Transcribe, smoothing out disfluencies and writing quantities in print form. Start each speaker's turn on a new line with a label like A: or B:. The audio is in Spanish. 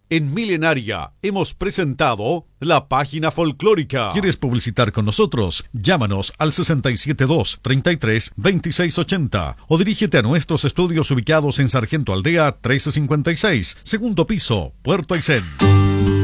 A: En Milenaria hemos presentado la página folclórica.
B: ¿Quieres publicitar con nosotros? Llámanos al 672-33-2680 o dirígete a nuestros estudios ubicados en Sargento Aldea 1356, segundo piso, Puerto Aysén.